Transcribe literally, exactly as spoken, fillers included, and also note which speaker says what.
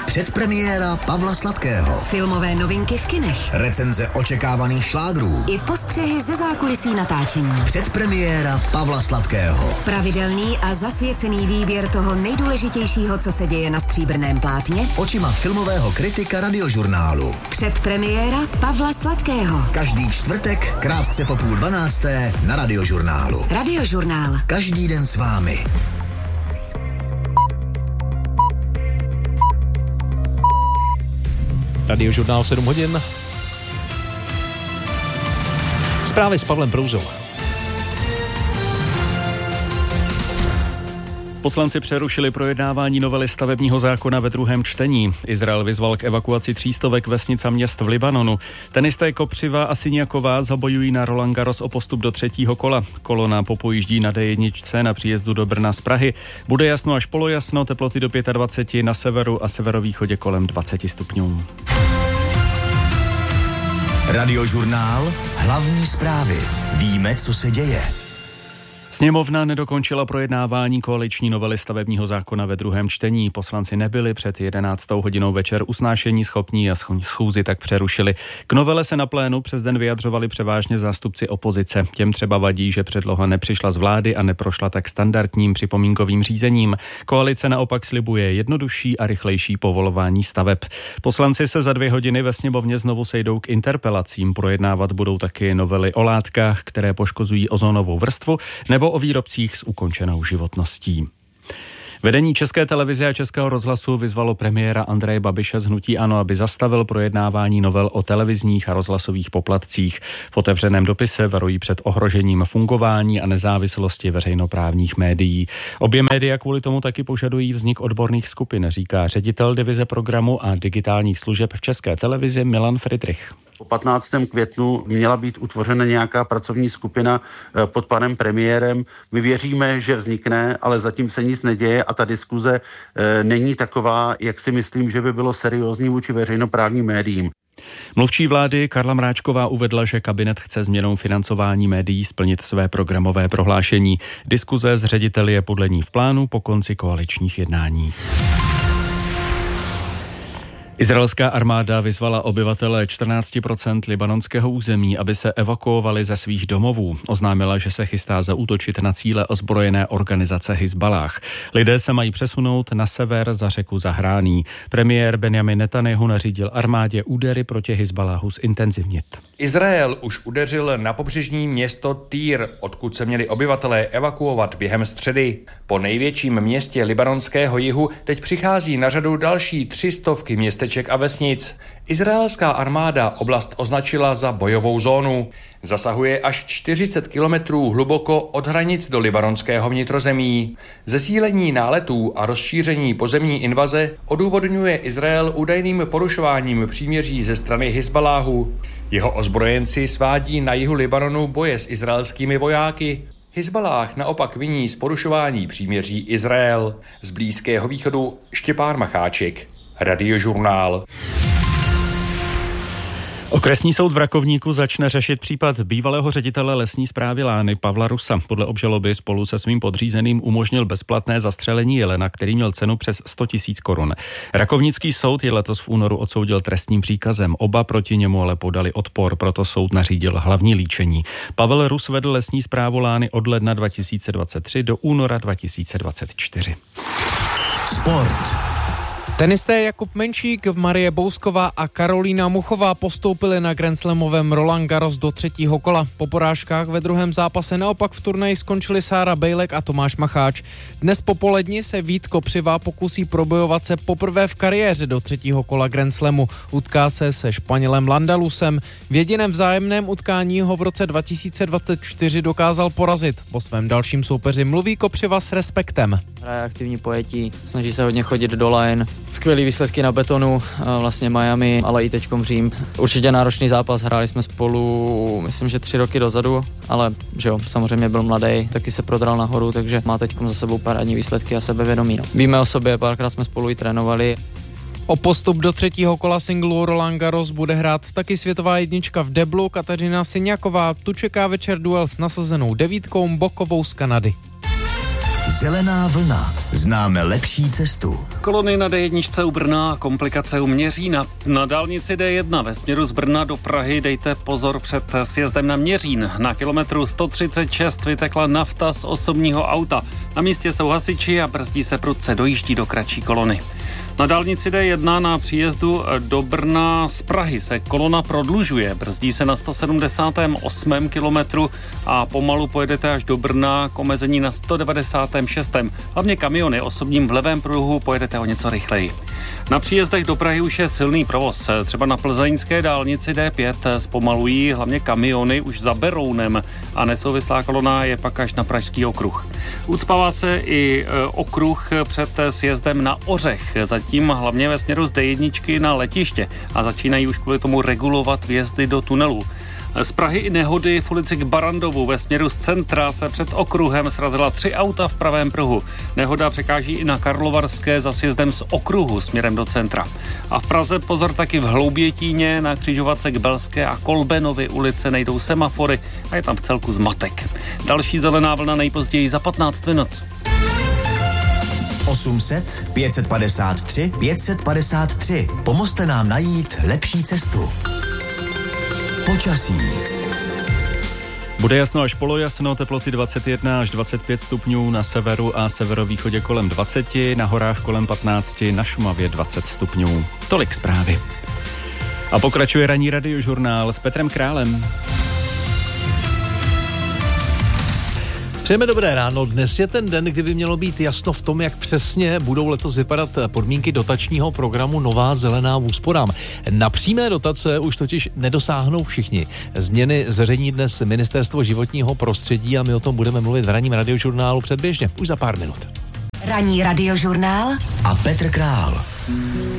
Speaker 1: Předpremiéra Pavla Sladkého.
Speaker 2: Filmové novinky v kinech.
Speaker 1: Recenze očekávaných šlágrů.
Speaker 2: I postřehy ze zákulisí natáčení.
Speaker 1: Předpremiéra Pavla Sladkého.
Speaker 2: Pravidelný a zasvěcený výběr toho nejdůležitějšího, co se děje na stříbrném plátně.
Speaker 1: Očima filmového kritika Radiožurnálu.
Speaker 2: Předpremiéra Pavla Sladkého.
Speaker 1: Každý čtvrtek, krátce po půl dvanácté na Radiožurnálu.
Speaker 2: Radiožurnál.
Speaker 1: Každý den s vámi.
Speaker 3: Radiožurnál sedm hodin. Zprávy s Pavlem Prouzou.
Speaker 4: Poslanci přerušili projednávání novely stavebního zákona ve druhém čtení. Izrael vyzval k evakuaci třístovek vesnic a měst v Libanonu. Tenisté Kopřiva a Siniaková zabojují na Roland Garros o postup do třetího kola. Kolona popojíždí na dé jedna na příjezdu do Brna z Prahy. Bude jasno až polojasno, teploty do dvacet pět na severu a severovýchodě kolem dvacet stupňů.
Speaker 1: Radiožurnál, hlavní zprávy. Víme, co se děje.
Speaker 4: Sněmovna nedokončila projednávání koaliční novely stavebního zákona ve druhém čtení. Poslanci nebyli před jedenáctou hodinou večer usnášení schopní a schůzi tak přerušili. K novele se na plénu přes den vyjadřovali převážně zástupci opozice. Těm třeba vadí, že předloha nepřišla z vlády a neprošla tak standardním připomínkovým řízením. Koalice naopak slibuje jednodušší a rychlejší povolování staveb. Poslanci se za dvě hodiny ve sněmovně znovu sejdou k interpelacím. Projednávat budou taky novely o látkách, které poškozují ozonovou vrstvu, nebo o výrobcích s ukončenou životností. Vedení České televize a Českého rozhlasu vyzvalo premiéra Andreje Babiše z hnutí ANO, aby zastavil projednávání novel o televizních a rozhlasových poplatcích. V otevřeném dopise varují před ohrožením fungování a nezávislosti veřejnoprávních médií. Obě média kvůli tomu taky požadují vznik odborných skupin, říká ředitel divize programu a digitálních služeb v České televizi Milan Friedrich.
Speaker 5: Po patnáctého květnu měla být utvořena nějaká pracovní skupina pod panem premiérem. My věříme, že vznikne, ale zatím se nic neděje a ta diskuze není taková, jak si myslím, že by bylo seriózní vůči veřejnoprávním médiím.
Speaker 4: Mluvčí vlády Karla Mráčková uvedla, že kabinet chce změnou financování médií splnit své programové prohlášení. Diskuze s řediteli je podle ní v plánu po konci koaličních jednání. Izraelská armáda vyzvala obyvatele čtrnáct procent libanonského území, aby se evakuovali ze svých domovů. Oznámila, že se chystá zaútočit na cíle ozbrojené organizace Hizbalách. Lidé se mají přesunout na sever za řeku Zahrání. Premiér Benjamin Netanjahu nařídil armádě údery proti Hizbaláhu zintenzivnit.
Speaker 6: Izrael už udeřil na pobřežní město Týr, odkud se měli obyvatelé evakuovat během středy. Po největším městě libanonského jihu teď přichází na řadu další tři stovky městeček a vesnic. Izraelská armáda oblast označila za bojovou zónu. Zasahuje až čtyřicet kilometrů hluboko od hranic do libanonského vnitrozemí. Zesílení náletů a rozšíření pozemní invaze odůvodňuje Izrael údajným porušováním příměří ze strany Hizbaláhu. Jeho ozbrojenci svádí na jihu Libanonu boje s izraelskými vojáky. Hizbalách naopak viní z porušování příměří Izrael. Z Blízkého východu Štěpán Macháček, Radiožurnál.
Speaker 4: Okresní soud v Rakovníku začne řešit případ bývalého ředitele lesní správy Lány Pavla Rusa. Podle obžaloby spolu se svým podřízeným umožnil bezplatné zastřelení jelena, který měl cenu přes sto tisíc korun. Rakovnický soud je letos v únoru odsoudil trestním příkazem. Oba proti němu ale podali odpor, proto soud nařídil hlavní líčení. Pavel Rus vedl lesní správu Lány od ledna dva tisíce dvacet tři do února dva tisíce dvacet čtyři.
Speaker 1: Sport.
Speaker 7: Tenisté Jakub Menšík, Marie Bousková a Karolína Muchová postoupili na grandslamovém Roland Garros do třetího kola. Po porážkách ve druhém zápase naopak v turnaji skončili Sára Bejlek a Tomáš Macháč. Dnes popoledni se Vít Kopřiva pokusí probojovat se poprvé v kariéře do třetího kola grandslamu. Utká se se Španělem Landalusem. V jediném vzájemném utkání ho v roce dva tisíce dvacet čtyři dokázal porazit. O svém dalším soupeři mluví Kopřiva s respektem.
Speaker 8: Hraje aktivní pojetí, snaží se hodně chodit do line. Skvělý výsledky na betonu, vlastně Miami, ale i teďkom Řím. Určitě náročný zápas, hráli jsme spolu, myslím, že tři roky dozadu, ale že jo, samozřejmě byl mladý, taky se prodral nahoru, takže má teďkom za sebou parádní výsledky a sebevědomí. No. Víme o sobě, párkrát jsme spolu i trénovali.
Speaker 7: O postup do třetího kola singlu Roland Garros bude hrát taky světová jednička v deblu Kateřina Siniaková. Tu čeká večer duel s nasazenou devítkou Bokovou z Kanady.
Speaker 1: Zelená vlna. Známe lepší cestu.
Speaker 9: Kolony na dé jedna u Brna, komplikace u Měřína. Na dálnici dé jedna ve směru z Brna do Prahy dejte pozor před sjezdem na Měřín. Na kilometru sto třicet šest vytekla nafta z osobního auta. Na místě jsou hasiči a brzdí se prudce, dojíždí do kratší kolony. Na dálnici dé jedna na příjezdu do Brna z Prahy se kolona prodlužuje. Brzdí se na sto sedmdesátém osmém kilometru a pomalu pojedete až do Brna k omezení na sto devadesátém šestém Hlavně kamiony osobním v levém pruhu pojedete o něco rychleji. Na příjezdech do Prahy už je silný provoz. Třeba na plzeňské dálnici dé pět zpomalují hlavně kamiony už za Berounem a nesouvislá kolona je pak až na Pražský okruh. Ucpává se i okruh před sjezdem na Ořech. Zatím hlavně ve směru z dé jedna na letiště a začínají už kvůli tomu regulovat vjezdy do tunelů. Z Prahy i nehody v ulici k Barandovu ve směru z centra se před okruhem srazila tři auta v pravém pruhu. Nehoda překáží i na Karlovarské za sjezdem z okruhu směrem do centra. A v Praze pozor taky v Hloubětíně na křižovatce k Belské a Kolbenovy ulice nejdou semafory a je tam v celku zmatek. Další zelená vlna nejpozději za patnáct minut.
Speaker 1: osm set, pět set padesát tři, pět set padesát tři. Pomozte nám najít lepší cestu. Počasí.
Speaker 4: Bude jasno až polojasno, teploty dvacet jedna až dvacet pět stupňů, na severu a severovýchodě kolem dvacet, na horách kolem patnáct, na Šumavě dvacet stupňů. Tolik zprávy. A pokračuje ranní radiožurnál s Petrem Králem.
Speaker 3: Přejeme dobré ráno. Dnes je ten den, kdy by mělo být jasno v tom, jak přesně budou letos vypadat podmínky dotačního programu Nová zelená úsporám. Na přímé dotace už totiž nedosáhnou všichni. Změny zveřejní dnes Ministerstvo životního prostředí a my o tom budeme mluvit v ranním radiožurnálu předběžně, už za pár minut.
Speaker 2: Ranní radiožurnál
Speaker 1: a Petr Král.